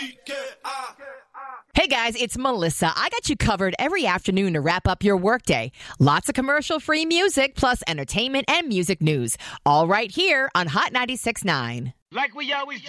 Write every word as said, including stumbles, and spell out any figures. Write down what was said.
Hey guys, it's Melissa. I got you covered every afternoon to wrap up your workday. Lots of commercial-free music, plus entertainment and music news. All right here on Hot ninety-six point nine. Like we always